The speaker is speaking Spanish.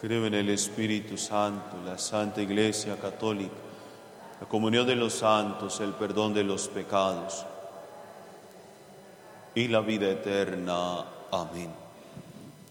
Creo en el Espíritu Santo, la Santa Iglesia Católica, la comunión de los santos, el perdón de los pecados y la vida eterna. Amén.